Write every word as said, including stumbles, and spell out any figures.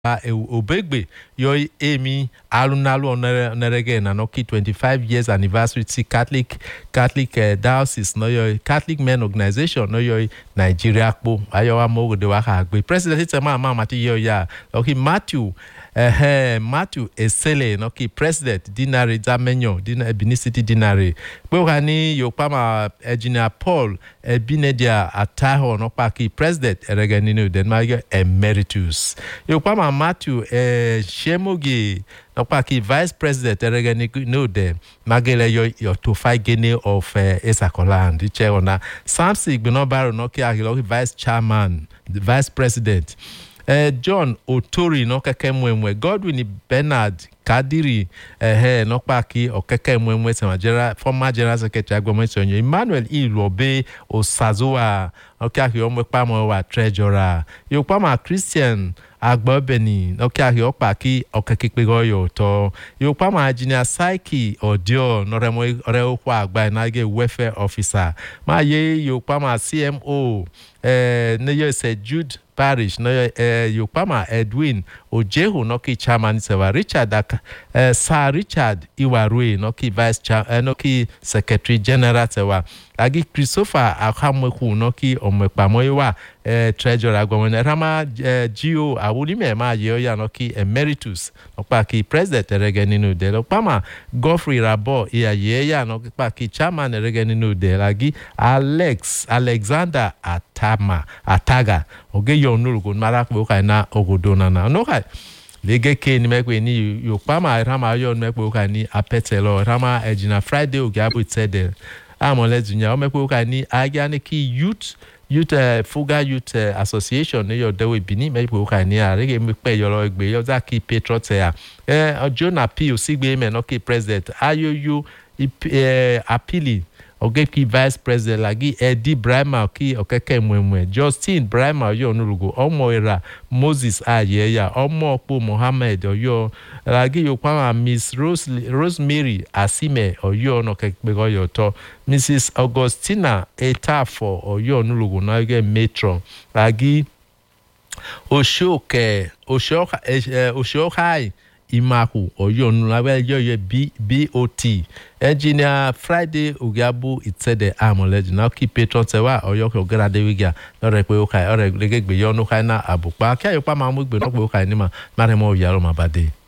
Obegbe yo emi alunalu onerege na noki twenty-five years anniversary ti Catholic Catholic uh, Diocese no yo Catholic Men Organization no yo Nigeria po ayo wa mo de wa ka gbe president ti ma ma mati yo ya okay Matthew eh Matthew Esele no ki president dinare zamenyo din Benin dinare pe o ni yo pa ma engineer Paul Ebinedia Ataho no pa ki president erege ninu den ma emeritus yo pa ma Matthew eh Shemogi no pa ki vice president erege no de magele yo yo to fight gene of uh, Esakoland che ona Samson Gbenobaro no ki agilo vice chairman the vice president Uh, John Otori no keke mwemwe Godwin Bernard Kadiri eh no paki o keke mwemwe se majera former general secretary agbometonyo Emmanuel Ilobe Osazoa okaki omwe pamo wa treasurer yo pama Christian Agbobeni okaki opaki okekekpego yo to yo pama engineer Saiki Odio no remo re kwa agba na ge welfare officer ma ye yo pama C M O eh ne yo se Jude Parish no eh Yopama Edwin Ojehu no ki chairman sewa Richard uh, Sir Richard Iwarue no ki vice cha, uh, no ki secretary general sewa agi Christopher Akamweku no ki omwepamoiwa uh, treasurer agwamene rama uh, Gio awulime ma yeoya no ki emeritus no pa ki president eregeninu de no pama Godfrey Rabo iya yeya no pa ki chairman eregeninu de lagi Alex Alexander Atama Ataga oge yo nurugo mara ko ka na ogodona na no ka lege ke ni mekwe ni yo pama rama yo mekwe ka ni apetelo rama ejina Friday oge abu tsede amole dunya o mekwe ka ni agya ki youth youth uh, Fuga Youth uh, Association ni yo dewe bini mekwe ka ni arege mekwe yo lo egbe yo za ki patriot ya eh Jonah P osigbe me no ki president ayoyu eh, apili oge ki vice president lagi Eddie Brahma ki okeke mwemwe Justin Brahma yo nurugo omo era Moses ayeya omo po Mohammed oyo lagi yo kwa Miss Rose Rosemary Asime oyo no kekpego yo to Missus Augustina Etafo oyo nurugo na ge matron lagi Oshoke Oshoka eh, Oshokai Imaku oyo nulawe yo ye B BOT engineer Friday Ugabu itsede amoleji na ki patron sewa oyo ko grade wiga no repe o kai ore legegbe yo no kai na abupa kya yo pa ma mu gbe no gbe o kai ni ma mare mo yaro mabade